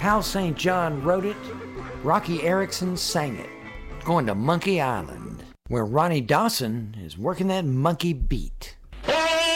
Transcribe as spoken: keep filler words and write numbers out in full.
Hal Saint John wrote it, Rocky Erickson sang it. Going to Monkey Island, where Ronnie Dawson is working that monkey beat.